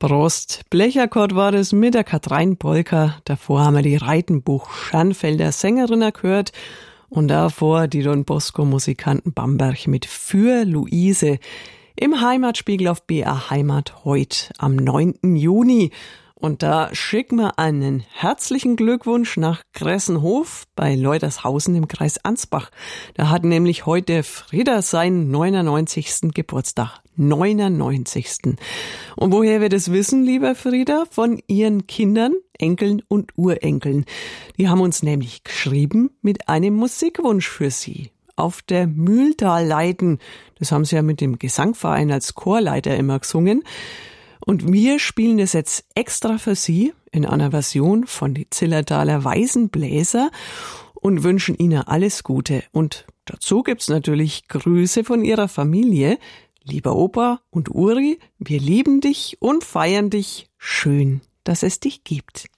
Prost. Blechakkord war das mit der Katrein Polka. Davor haben wir die Reitenbuch Scharnfelder Sängerinnen gehört. Und davor die Don Bosco Musikanten Bamberg mit Für Luise. Im Heimatspiegel auf BR Heimat heute am 9. Juni. Und da schicken wir einen herzlichen Glückwunsch nach Gressenhof bei Leutershausen im Kreis Ansbach. Da hat nämlich heute Frieda seinen 99. Geburtstag. 99. Und woher wir das wissen, lieber Frieda? Von ihren Kindern, Enkeln und Urenkeln. Die haben uns nämlich geschrieben mit einem Musikwunsch für sie. Auf der Mühltalleiten. Das haben sie ja mit dem Gesangverein als Chorleiter immer gesungen. Und wir spielen das jetzt extra für Sie in einer Version von die Zillertaler Waisenbläser und wünschen Ihnen alles Gute. Und dazu gibt's natürlich Grüße von Ihrer Familie. Lieber Opa und Uri, wir lieben dich und feiern dich. Schön, dass es dich gibt.